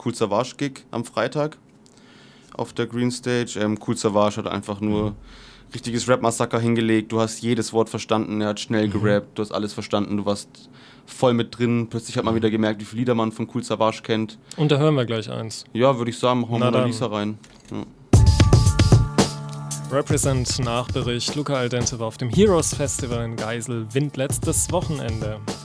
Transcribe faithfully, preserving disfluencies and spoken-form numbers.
Kool Savas Gig am Freitag auf der Green Stage. Ähm, Kool Savas hat einfach nur mhm. richtiges Rap-Massaker hingelegt. Du hast jedes Wort verstanden, er hat schnell gerappt, mhm. du hast alles verstanden, du warst voll mit drin. Plötzlich hat man wieder gemerkt, wie viele Lieder man von Kool Savas kennt. Und da hören wir gleich eins. Ja, würde ich sagen, machen wir Mona Lisa rein. Ja. Represent Nachbericht. Luca Aldente war auf dem Heroes Festival in Geisel Wind letztes Wochenende.